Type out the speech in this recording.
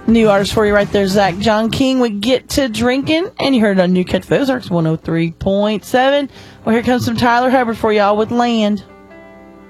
New artist for you right there, Zach John King with Get to Drinking. And you heard it on New Cut Ozarks 103.7. Well, here comes some Tyler Hubbard for y'all with Land.